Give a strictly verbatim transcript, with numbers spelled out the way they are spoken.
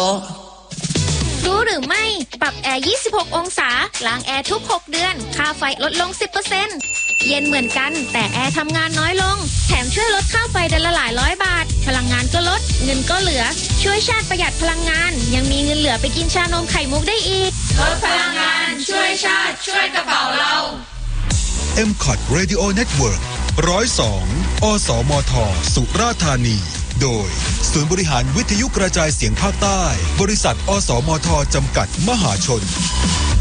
รู้หรือไม่ปรับแอร์ยี่สิบหกองศาล้างแอร์ทุกหกเดือนค่าไฟลดลง สิบเปอร์เซ็นต์ เย็นเหมือนกันแต่แอร์ทำงานน้อยลงแถมช่วยลดค่าไฟเดือนละหลายร้อยบาทพลังงานก็ลดเงินก็เหลือช่วยชาติประหยัดพลังงานยังมีเงินเหลือไปกินชานมไข่มุกได้อีกลดพลังงานช่วยชาติช่วยกระเป๋าเราเอ็ม คอ ที Radio Network หนึ่งศูนย์สอง อสมท สุราษฎร์ธานีโดยศูนย์บริหารวิทยุกระจายเสียงภาคใต้บริษัทอสมท จำกัดมหาชน